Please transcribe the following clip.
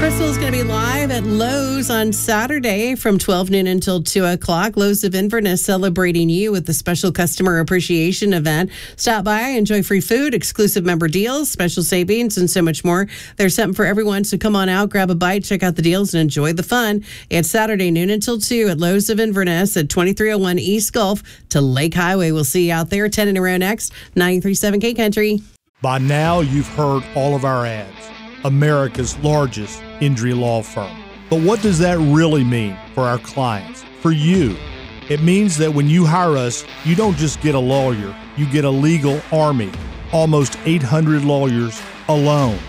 Crystal is going to be live at Lowe's on Saturday from 12 noon until 2 o'clock. Lowe's of Inverness celebrating you with the special customer appreciation event. Stop by, enjoy free food, exclusive member deals, special savings, and so much more. There's something for everyone, so come on out, grab a bite, check out the deals, and enjoy the fun. It's Saturday noon until 2 at Lowe's of Inverness at 2301 East Gulf to Lake Highway. We'll see you out there. 10 in a row next, 93.7 K-Country. By now, you've heard all of our ads. America's largest injury law firm. But what does that really mean for our clients, for you? It means that when you hire us, you don't just get a lawyer, you get a legal army, almost 800 lawyers alone.